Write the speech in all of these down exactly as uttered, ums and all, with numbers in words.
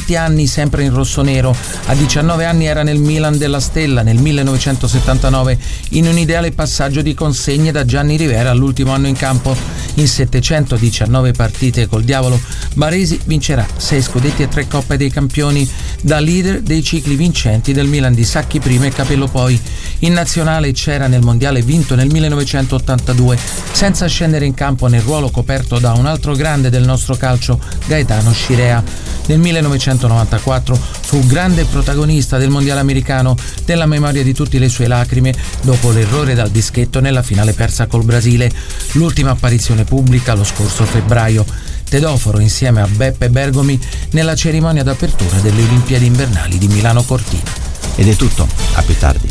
molti anni sempre in rossonero. A diciannove anni era nel Milan della Stella, nel millenovecentosettantanove in un ideale passaggio di consegne da Gianni Rivera all'ultimo anno in campo. In settecentodiciannove partite col Diavolo, Baresi vincerà sei scudetti e tre Coppe dei Campioni, da leader dei cicli vincenti del Milan di Sacchi prima e Capello poi. In nazionale c'era nel mondiale vinto nel millenovecentottantadue, senza scendere in campo nel ruolo coperto da un altro grande del nostro calcio, Gaetano Scirea. Nel millenovecentonovantaquattro fu grande protagonista del mondiale americano, nella memoria di tutte le sue lacrime dopo l'errore dal dischetto nella finale persa col Brasile. L'ultima apparizione pubblica lo scorso febbraio. Tedoforo insieme a Beppe Bergomi nella cerimonia d'apertura delle Olimpiadi invernali di Milano Cortina. Ed è tutto, a più tardi.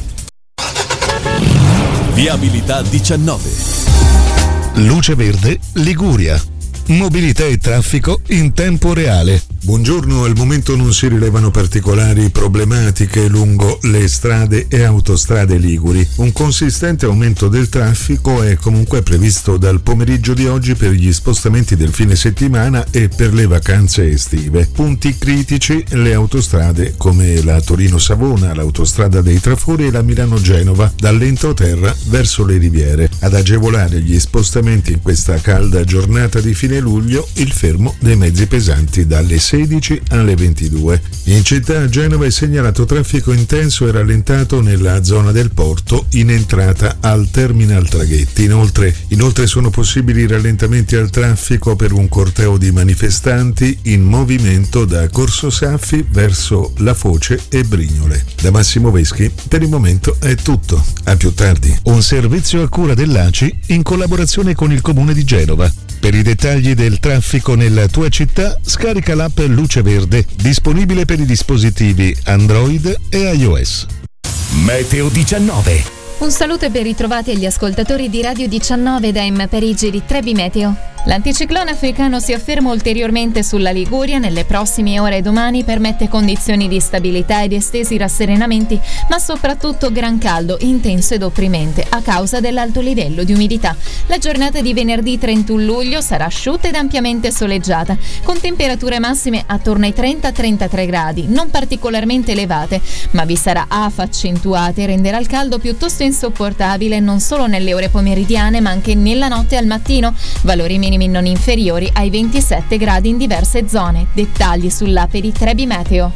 Viabilità diciannove. Luce Verde Liguria. Mobilità e traffico in tempo reale. Buongiorno, al momento non si rilevano particolari problematiche lungo le strade e autostrade liguri. Un consistente aumento del traffico è comunque previsto dal pomeriggio di oggi per gli spostamenti del fine settimana e per le vacanze estive. Punti critici: le autostrade come la Torino-Savona, l'autostrada dei Trafori e la Milano-Genova, dall'entroterra verso le riviere. Ad agevolare gli spostamenti in questa calda giornata di fine luglio, il fermo dei mezzi pesanti dalle sedici alle ventidue. In città a Genova è segnalato traffico intenso e rallentato nella zona del porto in entrata al terminal traghetti. Inoltre, inoltre sono possibili rallentamenti al traffico per un corteo di manifestanti in movimento da Corso Saffi verso La Foce e Brignole. Da Massimo Veschi per il momento è tutto. A più tardi. Un servizio a cura dell'A C I in collaborazione con il Comune di Genova. Per i dettagli del traffico nella tua città, scarica l'app Luce Verde, disponibile per i dispositivi Android e iOS. Meteo diciannove. Un saluto e ben ritrovati agli ascoltatori di Radio diciannove da M Parigi di Trebi Meteo. L'anticiclone africano si afferma ulteriormente sulla Liguria nelle prossime ore e domani permette condizioni di stabilità ed estesi rasserenamenti, ma soprattutto gran caldo, intenso ed opprimente a causa dell'alto livello di umidità. La giornata di venerdì trentuno luglio sarà asciutta ed ampiamente soleggiata, con temperature massime attorno ai trenta trentatré gradi, non particolarmente elevate, ma vi sarà afa accentuata e renderà il caldo piuttosto insopportabile non solo nelle ore pomeridiane ma anche nella notte e al mattino, valori minimi non inferiori ai ventisette gradi in diverse zone. Dettagli sull'app di Trebi Meteo.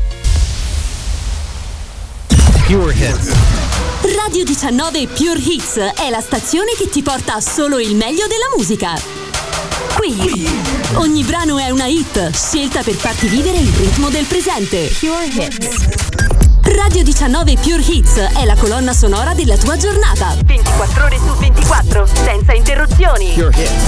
Pure Hits. Radio diciannove Pure Hits è la stazione che ti porta solo il meglio della musica. Qui ogni brano è una hit, scelta per farti vivere il ritmo del presente. Pure Hits. Radio diciannove Pure Hits è la colonna sonora della tua giornata. ventiquattro ore su ventiquattro, senza interruzioni. Pure Hits.